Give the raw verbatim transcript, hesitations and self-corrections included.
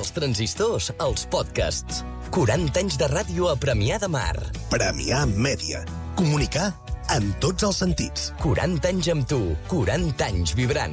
dels transistors als podcasts. quaranta anys de ràdio a Premià de Mar. Premià Mèdia. Comunicar en tots els sentits. quaranta anys amb tu, quaranta anys vibrant.